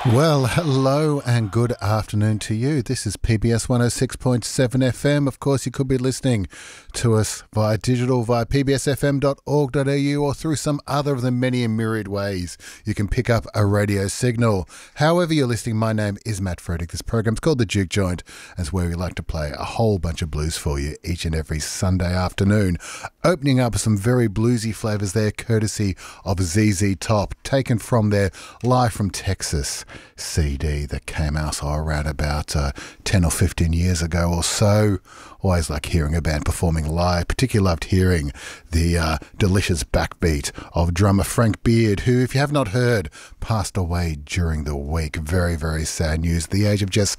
Well, hello and good afternoon to you. This is PBS 106.7 FM. Of course, you could be listening to us via digital, via pbsfm.org.au or through some other of the many and myriad ways you can pick up a radio signal. However you're listening, my name is Matt Frederick. This program's called The Juke Joint, and it's where we like to play a whole bunch of blues for you each and every Sunday afternoon. Opening up some very bluesy flavours there, courtesy of ZZ Top, taken from their Live from Texas CD that came out around about 10 or 15 years ago or so. Always like hearing a band performing live. Particularly loved hearing the delicious backbeat of drummer Frank Beard, who, if you have not heard, passed away during the week. Very, very sad news. At the age of just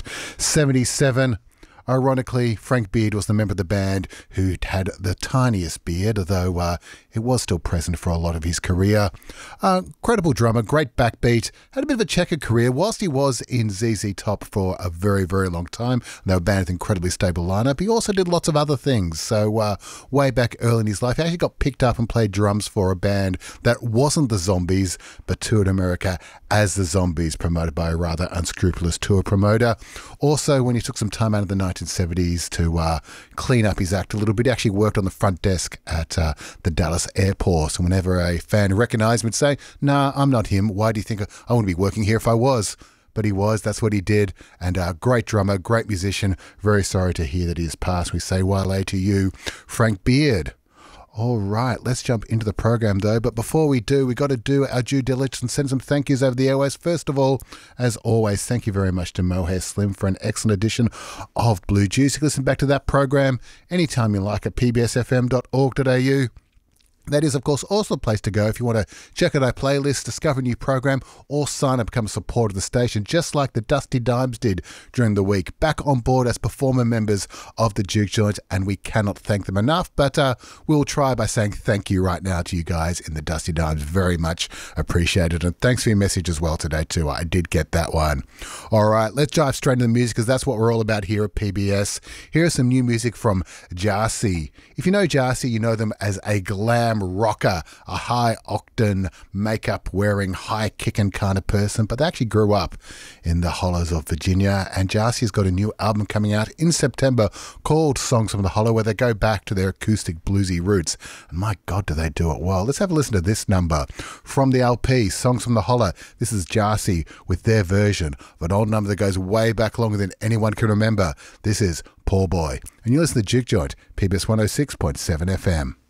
77. Ironically, Frank Beard was the member of the band who had the tiniest beard, although it was still present for a lot of his career. Credible drummer, great backbeat, had a bit of a checkered career whilst he was in ZZ Top for a very, very long time. They were a band with incredibly stable lineup. He also did lots of other things. So way back early in his life, he actually got picked up and played drums for a band that wasn't the Zombies, but toured America as the Zombies, promoted by a rather unscrupulous tour promoter. Also, when he took some time out of the 1970s to clean up his act a little bit, he actually worked on the front desk at the Dallas airport. So whenever a fan recognised him, would say, "Nah, I'm not him. Why do you think I wouldn't be working here if I was?" But he was. That's what he did. And great drummer, great musician. Very sorry to hear that he has passed. We say wale to you, Frank Beard. All right, let's jump into the program though. But before we do, we got to do our due diligence and send some thank yous over the airways. First of all, as always, thank you very much to Mohair Slim for an excellent edition of Blue Juice. You can listen back to that program anytime you like at pbsfm.org.au. That is, of course, also a place to go if you want to check out our playlist, discover a new program, or sign up, become a supporter of the station, just like the Dusty Dimes did during the week. Back on board as performer members of the Juke Joint, and we cannot thank them enough, but we'll try by saying thank you right now to you guys in the Dusty Dimes. Very much appreciated, and thanks for your message as well today, too. I did get that one. All right, let's dive straight into the music, because that's what we're all about here at PBS. Here's some new music from Jahsii. If you know Jahsii, you know them as a glam rocker, a high-octane, makeup-wearing, high-kicking kind of person, but they actually grew up in the hollows of Virginia, and Jahsii's got a new album coming out in September called Songs from the Hollow, where they go back to their acoustic bluesy roots, and my God, do they do it well. Let's have a listen to this number from the LP, Songs from the Hollow. This is Jahsii with their version of an old number that goes way back longer than anyone can remember. This is Poor Boy, and you listen to Juke Joint, PBS 106.7 FM.